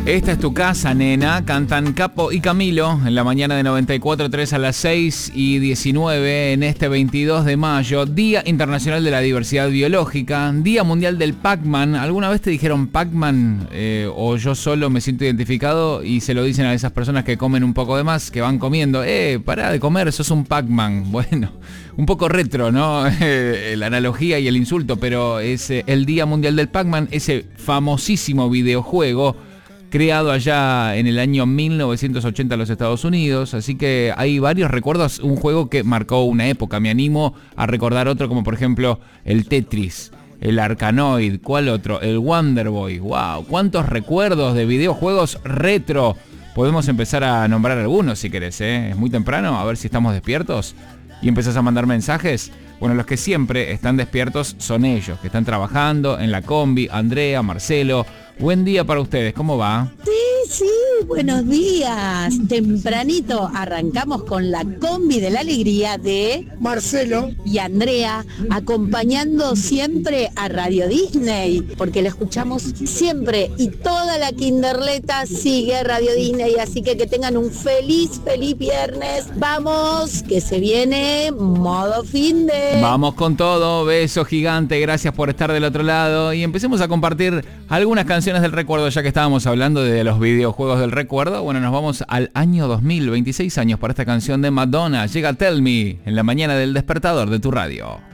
Esta es tu casa, nena. Cantan Capo y Camilo en la mañana de 94.3 a las 6:19 en este 22 de mayo. Día Internacional de la Diversidad Biológica. Día Mundial del Pac-Man. ¿Alguna vez te dijeron Pac-Man? O yo solo me siento identificado y se lo dicen a esas personas que comen un poco de más, que van comiendo. Pará de comer, sos un Pac-Man. Bueno, un poco retro, ¿no? La analogía y el insulto, pero es el Día Mundial del Pac-Man, ese famosísimo videojuego creado allá en el año 1980 en los Estados Unidos, así que hay varios recuerdos, un juego que marcó una época. Me animo a recordar otro como por ejemplo el Tetris, el Arkanoid, ¿cuál otro? El Wonder Boy. ¡Wow! ¿Cuántos recuerdos de videojuegos retro? Podemos empezar a nombrar algunos si querés, ¿eh? Es muy temprano, a ver si estamos despiertos y empezás a mandar mensajes. Bueno, los que siempre están despiertos son ellos, que están trabajando en la combi. Andrea, Marcelo, buen día para ustedes, ¿cómo va? Sí, buenos días. Tempranito arrancamos con la combi de la alegría de Marcelo y Andrea, acompañando siempre a Radio Disney, porque la escuchamos siempre y toda la kinderleta sigue Radio Disney, así que tengan un feliz viernes. Vamos, que se viene modo fin de... Vamos con todo, beso gigante, gracias por estar del otro lado y empecemos a compartir algunas canciones del recuerdo, ya que estábamos hablando de los videojuegos del recuerdo. Bueno, nos vamos al año 2000, 26 años para esta canción de Madonna. Llega Tell Me en la mañana del despertador de tu radio.